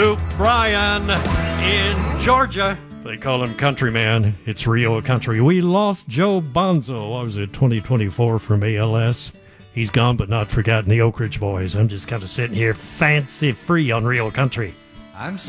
Luke Bryan in Georgia. They call him Countryman. It's Rio Country. We lost Joe Bonzo. What was it, 2024 from ALS? He's gone but not forgotten. The Oak Ridge Boys. I'm just kind of sitting here fancy free on Rio Country. I'm